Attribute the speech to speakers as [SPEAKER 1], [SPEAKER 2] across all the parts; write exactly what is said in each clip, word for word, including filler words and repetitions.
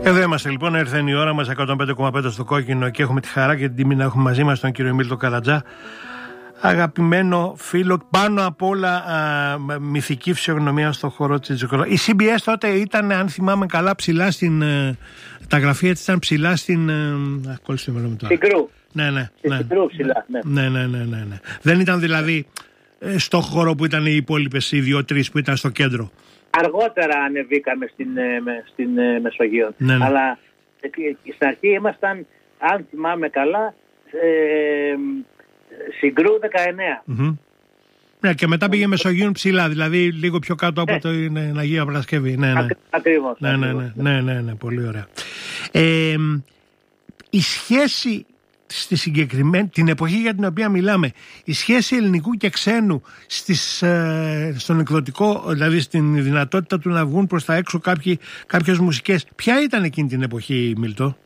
[SPEAKER 1] Εδώ είμαστε λοιπόν, ήρθε η ώρα μας εκατόν πέντε κόμμα πέντε στο Κόκκινο και έχουμε τη χαρά και την τιμή να έχουμε μαζί μας τον κύριο Εμίλτο Καρατζά, αγαπημένο φίλο, πάνω απ' όλα α, μυθική φυσιογνωμία στον χώρο της τζικολόγησης. Η σι μπι ες τότε ήταν, αν θυμάμαι καλά, ψηλά στην, ε, τα γραφεία της ήταν ψηλά στην ε,
[SPEAKER 2] Συγκρού.
[SPEAKER 1] Ναι, ναι,
[SPEAKER 2] ναι.
[SPEAKER 1] Ναι.
[SPEAKER 2] Συγκρού ψηλά, ναι.
[SPEAKER 1] Ναι, ναι, ναι, ναι, ναι. Δεν ήταν δηλαδή ε, στο χώρο που ήταν οι υπόλοιπες οι δύο-τρεις που ήταν στο κέντρο.
[SPEAKER 2] Αργότερα ανεβήκαμε στην, στην Μεσογείο.
[SPEAKER 1] Ναι, ναι.
[SPEAKER 2] Αλλά στην αρχή ήμασταν, αν θυμάμαι καλά, ε, Συγκρού δεκαεννέα.
[SPEAKER 1] Mm-hmm. Ναι, και μετά πήγε Μεσογείων ψηλά, δηλαδή λίγο πιο κάτω από ναι. το είναι, Αγία Παρασκευή. Ναι, ναι.
[SPEAKER 2] Ακ, ακριβώς.
[SPEAKER 1] Ναι, ναι, ναι, ναι, ναι, ναι, πολύ ωραία. Ε, η σχέση στη συγκεκριμένη, την εποχή για την οποία μιλάμε, η σχέση ελληνικού και ξένου στις, ε, στον εκδοτικό, δηλαδή στην δυνατότητα του να βγουν προς τα έξω κάποιοι, κάποιες μουσικές, ποια ήταν εκείνη την εποχή, Μίλτο?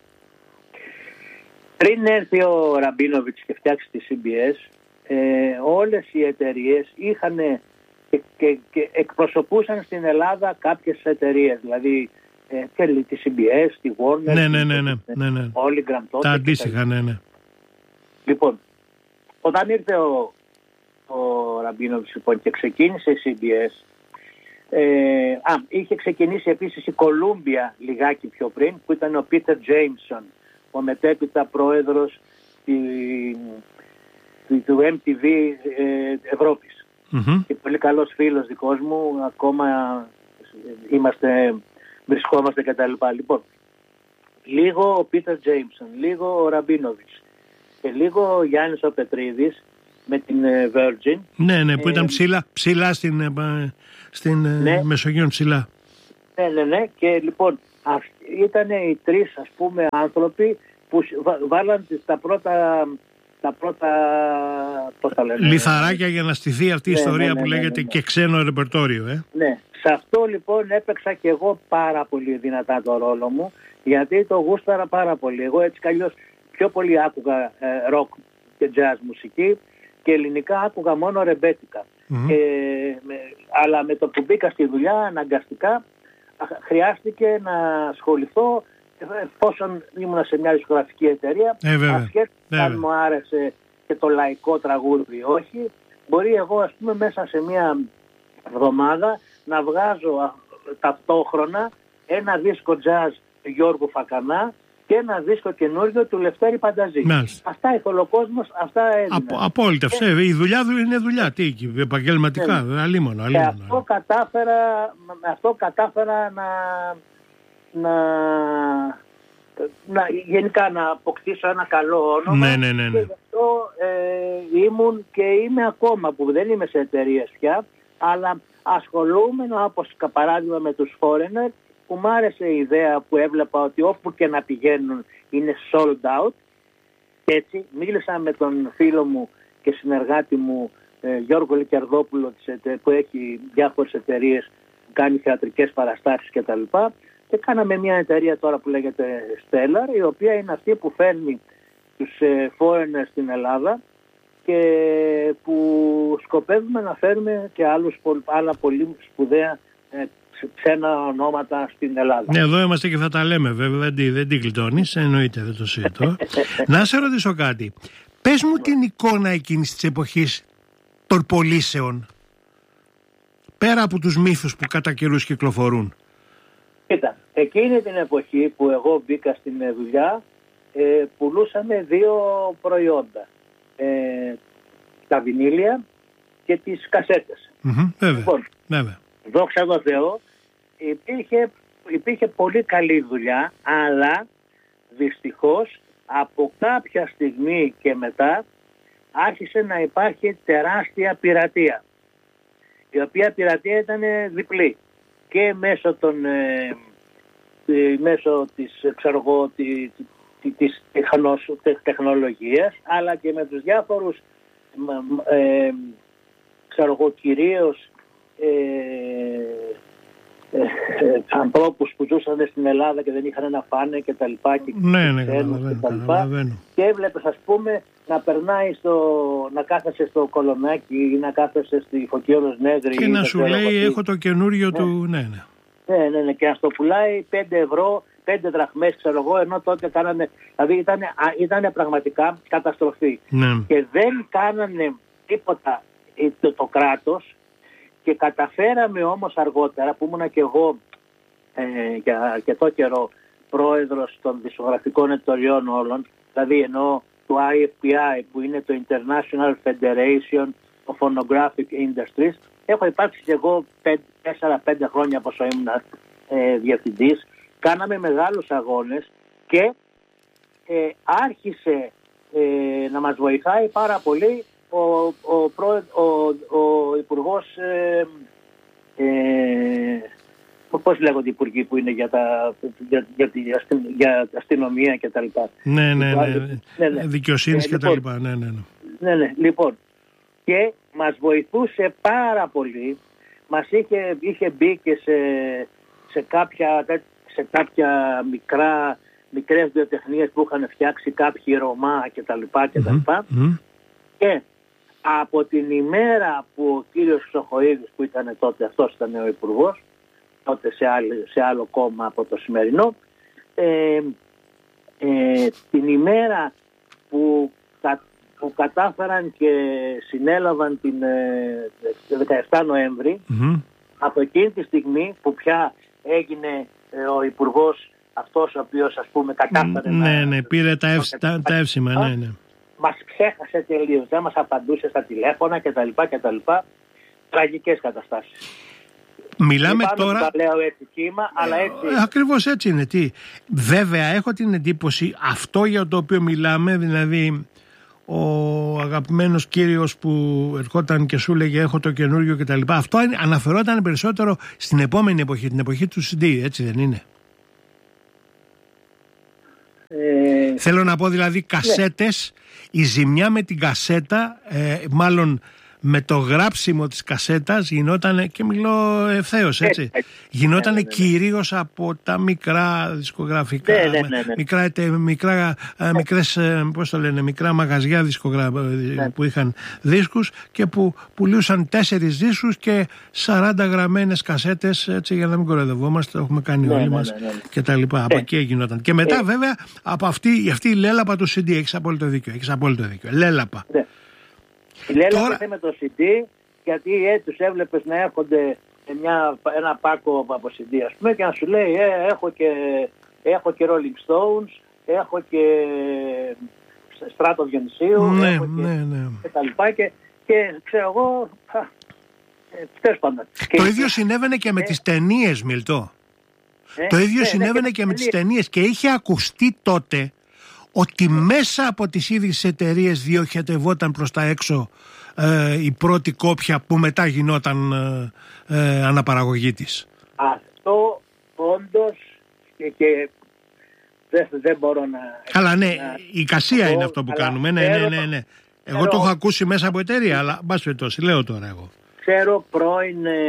[SPEAKER 2] Πριν έρθει ο Ραμπίνοβιτς και φτιάξει τη σι μπι ες, ε, όλες οι εταιρείες είχαν και, και, και εκπροσωπούσαν στην Ελλάδα κάποιες εταιρείες, δηλαδή ε, και τη σι μπι ες, τη Warner,
[SPEAKER 1] ναι, ναι, ναι, ναι, ναι, ναι.
[SPEAKER 2] όλοι γραμτώσεις.
[SPEAKER 1] Τα αντίστοιχα, ναι, ναι.
[SPEAKER 2] Λοιπόν, όταν ήρθε ο, ο Ραμπίνοβιτς λοιπόν, και ξεκίνησε η σι μπι ες, ε, α, είχε ξεκινήσει επίσης η Κολούμπια λιγάκι πιο πριν, που ήταν ο Πίτερ Τζέιμσον, ο μετέπειτα πρόεδρος του, του εμ τι βι ε, Ευρώπης. Mm-hmm. Και πολύ καλός φίλος δικός μου, ακόμα είμαστε, βρισκόμαστε κτλ. Λοιπόν, λίγο ο Πίτερ Τζέιμσον, λίγο ο Ραμπίνοβιτς και λίγο ο Γιάννης ο Πετρίδης με την Virgin.
[SPEAKER 1] Ναι, ναι, που ήταν ψηλά, ψηλά στην, στην ναι. Μεσογείο ψηλά.
[SPEAKER 2] Ναι, ναι, ναι. Και λοιπόν, ήταν οι τρεις, ας πούμε, άνθρωποι που βάλαν τα πρώτα, τα πρώτα πώς τα λένε,
[SPEAKER 1] λιθαράκια για να στηθεί αυτή η ναι, ιστορία ναι, ναι, που λέγεται ναι, ναι, ναι. και ξένο ρεπερτόριο. Ε.
[SPEAKER 2] Ναι, σε αυτό λοιπόν έπαιξα και εγώ πάρα πολύ δυνατά το ρόλο μου, γιατί το γούσταρα πάρα πολύ. Εγώ έτσι καλλιώς πιο πολύ άκουγα ροκ ε, και jazz μουσική και ελληνικά άκουγα μόνο ρεμπέτικα. Mm-hmm. Και, με, αλλά με το που μπήκα στη δουλειά αναγκαστικά χρειάστηκε να ασχοληθώ, εφόσον ήμουν σε μια δισκογραφική εταιρεία,
[SPEAKER 1] ε,
[SPEAKER 2] ασχέτως αν μου άρεσε και το λαϊκό τραγούδι ή όχι, μπορεί εγώ ας πούμε μέσα σε μια εβδομάδα να βγάζω α, ταυτόχρονα ένα δίσκο jazz του Γιώργου Φακανά και ένα δίσκο καινούργιο του Λευτέρη Πανταζή.
[SPEAKER 1] Μάλιστα.
[SPEAKER 2] Αυτά είχε ο κόσμος, αυτά έδινε.
[SPEAKER 1] Απο, απόλυτα. Και... η δουλειά του είναι δουλειά. Τι, επαγγελματικά, ναι. αλίμονο. αλίμονο.
[SPEAKER 2] Και αυτό κατάφερα, με αυτό κατάφερα να, να, να γενικά να αποκτήσω ένα καλό όνομα.
[SPEAKER 1] Ναι, ναι, ναι, ναι.
[SPEAKER 2] Και γι' αυτό ε, ήμουν και είμαι ακόμα, που δεν είμαι σε εταιρείες πια, αλλά ασχολούμαι, όπως παράδειγμα με τους foreigner, που μου άρεσε η ιδέα που έβλεπα ότι όπου και να πηγαίνουν είναι sold out. Και έτσι μίλησα με τον φίλο μου και συνεργάτη μου ε, Γιώργο Λικερδόπουλο, που έχει διάφορες εταιρείες που κάνει θεατρικές παραστάσεις κτλ. Και, και κάναμε μια εταιρεία τώρα που λέγεται Stellar, η οποία είναι αυτή που φέρνει τους ε, foreigners στην Ελλάδα και που σκοπεύουμε να φέρουμε και άλλους, άλλα πολύ σπουδαία ε, ξένα ονόματα στην Ελλάδα.
[SPEAKER 1] Ναι, εδώ είμαστε και θα τα λέμε βέβαια, δεν την δεν κλειτώνεις, εννοείται, δεν το συζητώ. Να σε ρωτήσω κάτι. Πες μου την εικόνα εκείνης της εποχής των πωλήσεων, πέρα από τους μύθους που κατά καιρούς κυκλοφορούν.
[SPEAKER 2] Κοίτα, εκείνη την εποχή που εγώ μπήκα στην δουλειά, ε, πουλούσαμε δύο προϊόντα. Ε, τα βινίλια και τις κασέτες.
[SPEAKER 1] Mm-hmm, βέβαια,
[SPEAKER 2] λοιπόν,
[SPEAKER 1] βέβαια.
[SPEAKER 2] Δόξα τω Θεώ, υπήρχε, υπήρχε πολύ καλή δουλειά, αλλά δυστυχώς από κάποια στιγμή και μετά άρχισε να υπάρχει τεράστια πειρατεία, η οποία πειρατεία ήταν διπλή και μέσω, των, ε, ε, μέσω της, ξέρω εγώ, της, της τεχνος, τεχνολογίας, αλλά και με τους διάφορους ε, ε, ξέρω εγώ, κυρίως ε, ε, ε, ανθρώπους που ζούσαν στην Ελλάδα και δεν είχαν να φάνε και τα λοιπά και,
[SPEAKER 1] ναι, ναι,
[SPEAKER 2] και, και τα λοιπά, και έβλεπες ας πούμε να περνάει στο, να κάθεσαι στο Κολονάκι ή να κάθεσαι στη Φωκίωνος Νέγρη
[SPEAKER 1] και να σου λέει έχω το καινούριο ναι. του ναι, ναι.
[SPEAKER 2] Ναι, ναι, ναι, και να στο πουλάει πέντε ευρώ πέντε δραχμές, ξέρω εγώ, ενώ τότε κάνανε, δηλαδή ήταν, ήταν πραγματικά καταστροφή.
[SPEAKER 1] Ναι.
[SPEAKER 2] Και δεν κάνανε τίποτα το, το κράτος, και καταφέραμε όμως αργότερα, που ήμουνα και εγώ ε, για αρκετό καιρό πρόεδρος των δισκογραφικών εταιριών όλων, δηλαδή ενώ του άι εφ πι άι, που είναι το International Federation of Phonographic Industries, έχω υπάρξει και εγώ τέσσερα πέντε χρόνια από όσο ήμουν ε, διευθυντής. Κάναμε μεγάλους αγώνες και ε, άρχισε ε, να μας βοηθάει πάρα πολύ ο, ο, προ, ο, ο υπουργός ε, ε, πώς λέγονται οι υπουργοί που είναι για, τα, για, για, για, για αστυνομία και τα λοιπά.
[SPEAKER 1] Ναι, ναι, ναι, ναι, ναι. Δικαιοσύνης ε, και
[SPEAKER 2] λοιπόν,
[SPEAKER 1] τα λοιπά. Ναι, ναι, ναι.
[SPEAKER 2] Ναι, ναι, λοιπόν. Και μας βοηθούσε πάρα πολύ. Μας είχε, είχε μπει και σε, σε, κάποια, σε κάποια μικρά, μικρές βιοτεχνίες που είχαν φτιάξει κάποιοι Ρωμά και τα λοιπά και τα λοιπά. Mm-hmm. Και από την ημέρα που ο κύριος Χρυσοχοΐδης, που ήταν τότε, αυτός ήταν ο υπουργός, τότε σε άλλο, σε άλλο κόμμα από το σημερινό, ε, ε, την ημέρα που, κα, που κατάφεραν και συνέλαβαν την ε, δεκαεφτά Νοέμβρη, mm-hmm. από εκείνη τη στιγμή που πια έγινε ε, ο υπουργός αυτός ο οποίος, ας πούμε, κατάφερε mm,
[SPEAKER 1] να... Ναι, ναι, πήρε τα, ευ, τα, τα εύσημα, ναι, ναι.
[SPEAKER 2] Μας ξέχασε τελείως, δεν μας απαντούσε στα τηλέφωνα κτλ. κτλ. Τραγικές καταστάσεις.
[SPEAKER 1] Μιλάμε τώρα...
[SPEAKER 2] Τα λέω έτσι κύμα, αλλά έτσι...
[SPEAKER 1] Ε, ακριβώς έτσι είναι. Τι. Βέβαια, έχω την εντύπωση, αυτό για το οποίο μιλάμε, δηλαδή ο αγαπημένος κύριος που ερχόταν και σου λέγε έχω το καινούριο κτλ. Αυτό αναφερόταν περισσότερο στην επόμενη εποχή, την εποχή του σι ντι, έτσι δεν είναι? Ε... Θέλω να πω δηλαδή κασέτες, ναι. Η ζημιά με την κασέτα, ε, μάλλον με το γράψιμο της κασέτας γινόταν, και μιλώ ευθέως έτσι, ε, γινόταν ναι, ναι, ναι. κυρίως από τα μικρά δισκογραφικά, ναι, ναι, ναι, ναι. μικρά, μικρά, ναι. μικρές, πώς το λένε, μικρά μαγαζιά δισκογρα... ναι. που είχαν δίσκους και που πουλούσαν τέσσερις δίσκους και σαράντα γραμμένες κασέτες, έτσι, για να μην κοροϊδευόμαστε, το έχουμε κάνει ναι, όλοι ναι, μας ναι, ναι, ναι. και τα λοιπά. Ναι. Από εκεί γινόταν. Και μετά ε. βέβαια από αυτή, αυτή η λέλαπα του σι ντι, έχεις απόλυτο δίκιο, έχεις απόλυτο δίκιο. Λέλαπα. Ναι.
[SPEAKER 2] Λέλαπα Τώρα... με το σι ντι, γιατί ε, τους έβλεπες να έρχονται μια, ένα πάκο από σι ντι, ας πούμε, και να σου λέει ε, έχω, και, έχω και Rolling Stones, έχω και Στράτο Διονυσίου,
[SPEAKER 1] ναι,
[SPEAKER 2] έχω
[SPEAKER 1] ναι, ναι.
[SPEAKER 2] και τα λοιπά, και, και ξέρω εγώ, ε, πάντα.
[SPEAKER 1] Το και, ίδιο συνέβαινε και με ε, τις ταινίες, Μιλτό. Ε, το ίδιο ε, συνέβαινε ναι, και, και με τις ταινίες, και είχε ακουστεί τότε ότι μέσα από τις ίδιες εταιρείες διοχετευόταν προς τα έξω ε, η πρώτη κόπια που μετά γινόταν ε, ε, αναπαραγωγή της.
[SPEAKER 2] Αυτό όντως, και, και δεν, δεν μπορώ να...
[SPEAKER 1] Αλλά ναι,
[SPEAKER 2] να,
[SPEAKER 1] η κασία
[SPEAKER 2] να
[SPEAKER 1] είναι αυτό που κάνουμε. Ναι, ναι, ναι, ναι. Εγώ ξέρω, το έχω ακούσει μέσα από εταιρεία, αλλά μπας περιπτώσει, λέω τώρα εγώ.
[SPEAKER 2] Ξέρω πρώην, ε,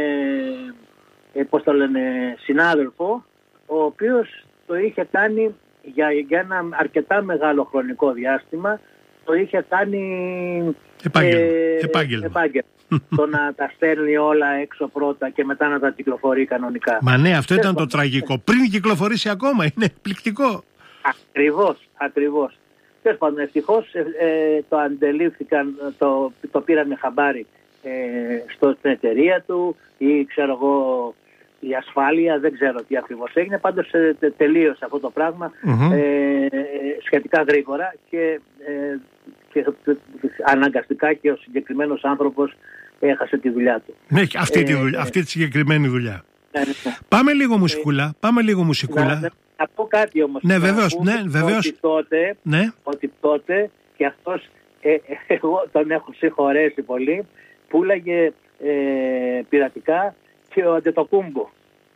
[SPEAKER 2] ε, πώς το λένε, συνάδελφο, ο οποίος το είχε κάνει για, για ένα αρκετά μεγάλο χρονικό διάστημα, το είχε κάνει
[SPEAKER 1] επάγγελμα.
[SPEAKER 2] Ε,
[SPEAKER 1] επάγγελμα.
[SPEAKER 2] επάγγελμα. Το να τα στέλνει όλα έξω πρώτα και μετά να τα κυκλοφορεί κανονικά.
[SPEAKER 1] Μα ναι, αυτό ήταν το τραγικό. Πριν κυκλοφορήσει ακόμα, είναι εκπληκτικό.
[SPEAKER 2] Ακριβώς, ακριβώς. Τέλος πάντων, ευτυχώς ε, το αντελήφθηκαν, το, το πήραν χαμπάρι ε, στο, στην εταιρεία του, ή ξέρω εγώ, η ασφάλεια, δεν ξέρω τι ακριβώς έγινε. Πάντως τε, τελείωσε αυτό το πράγμα mm-hmm. ε, σχετικά γρήγορα και, ε, και αναγκαστικά, και ο συγκεκριμένος άνθρωπος έχασε τη δουλειά του.
[SPEAKER 1] Ναι, αυτή, ε, τη, δουλειά, ε, αυτή τη συγκεκριμένη δουλειά. Ναι, ναι, ναι. Πάμε λίγο μουσικούλα. Ε, πάμε λίγο μουσικούλα.
[SPEAKER 2] Να, να πω κάτι όμως.
[SPEAKER 1] Ναι, βεβαίως. Ναι, βεβαίως.
[SPEAKER 2] Ότι, τότε,
[SPEAKER 1] ναι.
[SPEAKER 2] ότι τότε, και αυτός ε, εγώ τον έχω συγχωρέσει πολύ, πουλάγε ε, πειρατικά και ο Αντετοκούμπο.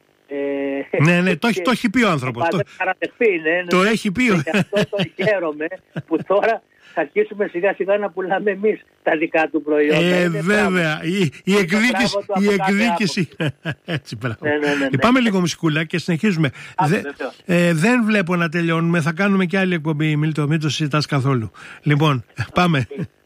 [SPEAKER 1] Ε, ναι, ναι, το, και, το έχει πει ο άνθρωπος. Το,
[SPEAKER 2] ναι, ναι,
[SPEAKER 1] το έχει πει.
[SPEAKER 2] Και αυτό το χαίρομαι που τώρα θα αρχίσουμε σιγά σιγά να πουλάμε εμείς τα δικά του προϊόντα.
[SPEAKER 1] Ε, βέβαια. Η, η, εκδίκηση, η εκδίκηση. Έτσι, πράγμα. Ναι, ναι, ναι, ναι. Πάμε λίγο μουσικούλα και συνεχίζουμε. Δε, ε, δεν βλέπω να τελειώνουμε. Θα κάνουμε και άλλη εκπομπή, Μίλτο, μην το συζητάς καθόλου. Λοιπόν, πάμε.